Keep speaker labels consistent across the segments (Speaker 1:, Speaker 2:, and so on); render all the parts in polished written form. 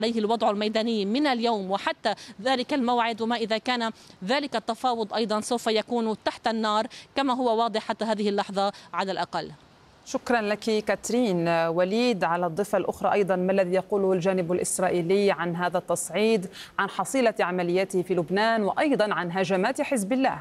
Speaker 1: عليه الوضع الميداني من اليوم وحتى ذلك الموعد، وما إذا كان ذلك التفاوض أيضا سوف يكون تحت النار كما هو واضح حتى هذه اللحظة على الأقل.
Speaker 2: شكرا لك كاترين. وليد، على الضفة الأخرى أيضا ما الذي يقوله الجانب الإسرائيلي عن هذا التصعيد، عن حصيلة عملياته في لبنان وأيضا عن هجمات حزب الله؟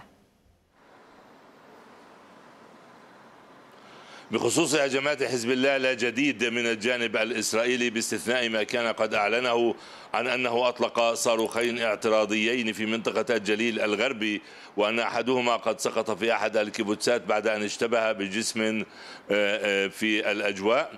Speaker 3: بخصوص هجمات حزب الله لا جديد من الجانب الإسرائيلي باستثناء ما كان قد أعلنه عن أنه أطلق صاروخين اعتراضيين في منطقة الجليل الغربي، وأن أحدهما قد سقط في أحد الكيبوتسات بعد أن اشتبه بجسم في الأجواء،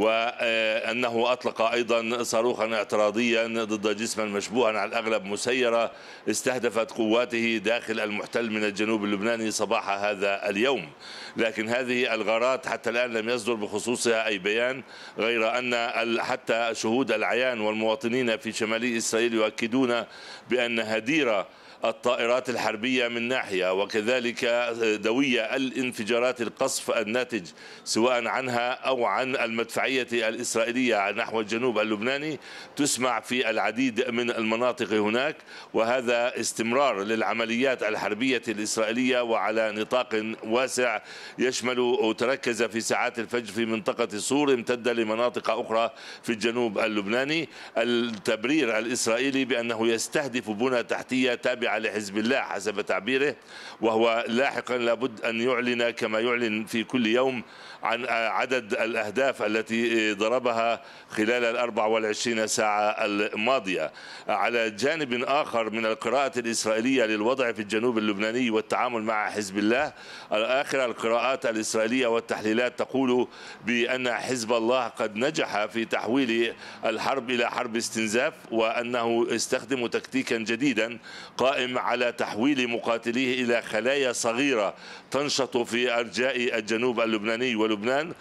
Speaker 3: وأنه أطلق أيضا صاروخا اعتراضيا ضد جسما مشبوها على الأغلب مسيرة استهدفت قواته داخل المحتل من الجنوب اللبناني صباح هذا اليوم. لكن هذه الغارات حتى الآن لم يصدر بخصوصها أي بيان، غير أن حتى شهود العيان والمواطنين في شمالي إسرائيل يؤكدون بأن هدير الطائرات الحربية من ناحية وكذلك دوية الانفجارات القصف الناتج سواء عنها أو عن المدفعية الإسرائيلية نحو الجنوب اللبناني تسمع في العديد من المناطق هناك، وهذا استمرار للعمليات الحربية الإسرائيلية وعلى نطاق واسع يشمل وتركز في ساعات الفجر في منطقة صور امتد لمناطق أخرى في الجنوب اللبناني. التبرير الإسرائيلي بأنه يستهدف بنى تحتية تابعة لحزب الله حسب تعبيره، وهو لاحقا لابد أن يعلن كما يعلن في كل يوم عن عدد الأهداف التي ضربها خلال 24 ساعة الماضية. على جانب آخر من القراءة الإسرائيلية للوضع في الجنوب اللبناني والتعامل مع حزب الله، آخر القراءات الإسرائيلية والتحليلات تقول بأن حزب الله قد نجح في تحويل الحرب إلى حرب استنزاف، وأنه استخدم تكتيكا جديدا قائم على تحويل مقاتليه إلى خلايا صغيرة تنشط في أرجاء الجنوب اللبناني ولبنان،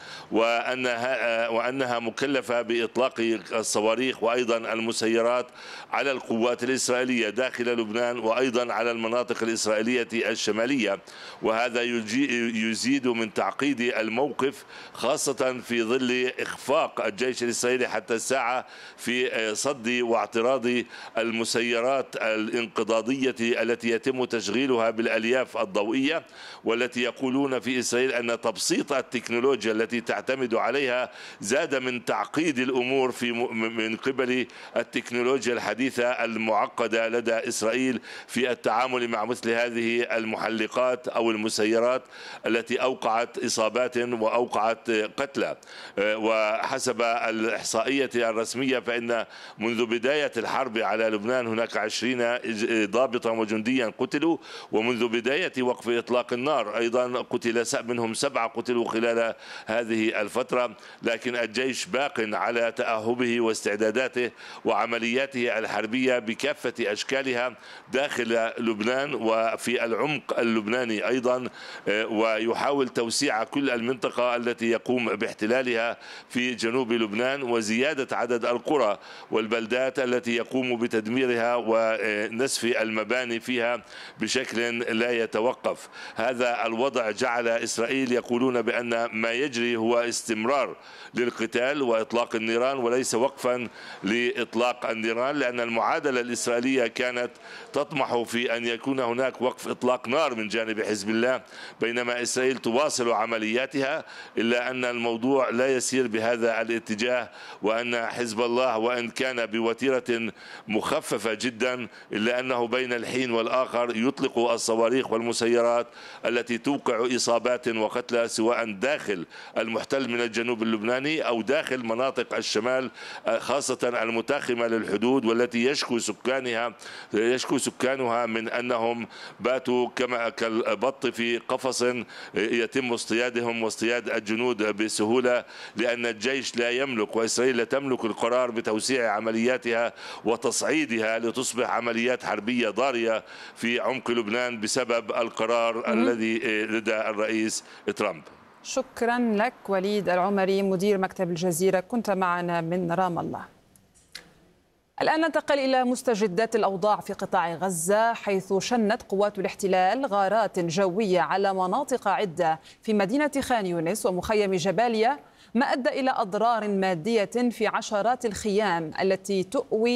Speaker 3: وأنها مكلفة بإطلاق الصواريخ وأيضا المسيرات على القوات الإسرائيلية داخل لبنان وأيضا على المناطق الإسرائيلية الشمالية. وهذا يزيد من تعقيد الموقف، خاصة في ظل إخفاق الجيش الإسرائيلي حتى الساعة في صد واعتراض المسيرات الانقضاضية التي يتم تشغيلها بالألياف الضوئية، والتي يقولون في إسرائيل أن تبسيط التكنولوجيا التي تعتمد عليها زاد من تعقيد الأمور من قبل التكنولوجيا الحديثة المعقدة لدى إسرائيل في التعامل مع مثل هذه المحلقات أو المسيرات التي أوقعت إصابات وأوقعت قتلى. وحسب الإحصائية الرسمية فإن منذ بداية الحرب على لبنان هناك 20 ضابطا وجنديا قتلوا، ومنذ بداية وقف إطلاق النار أيضا قتل منهم 7 قتلوا خلال هذه الفترة. لكن الجيش باق على تأهبه واستعداداته وعملياته الحربية بكافة أشكالها داخل لبنان وفي العمق اللبناني أيضا، ويحاول توسيع كل المنطقة التي يقوم باحتلالها في جنوب لبنان وزيادة عدد القرى والبلدات التي يقوم بتدميرها ونسف المباني فيها بشكل لا يتوقف. هذا الوضع جعل إسرائيل يقولون بأن ما يجري هو استمرار للقتال وإطلاق النيران وليس وقفا لإطلاق النيران، لأن المعادلة الإسرائيلية كانت تطمح في أن يكون هناك وقف إطلاق نار من جانب حزب الله، بينما إسرائيل تواصل عملياتها، إلا أن الموضوع لا يسير بهذا الاتجاه، وأن حزب الله وإن كان بوتيرة مخففة جدا إلا أنه بين الحين والآخر يطلق الصواريخ والمسيرات التي توقع إصابات وقتلى سواء داخل المحتل من الجنوب اللبناني أو داخل مناطق الشمال، خاصة المتاخمة للحدود والتي يشكو سكانها من أنهم باتوا كالبط في قفص يتم اصطيادهم واصطياد الجنود بسهولة، لأن الجيش لا يملك وإسرائيل لا تملك القرار بتوسيع عملياتها وتصعيدها لتصبح عمليات حربية ضارية في عمق لبنان بسبب القرار الذي لدى الرئيس ترامب.
Speaker 2: شكرا لك وليد العمري مدير مكتب الجزيرة، كنت معنا من رام الله. الآن ننتقل إلى مستجدات الأوضاع في قطاع غزة، حيث شنت قوات الاحتلال غارات جوية على مناطق عدة في مدينة خان يونس ومخيم جباليا، ما أدى إلى أضرار مادية في عشرات الخيام التي تؤوي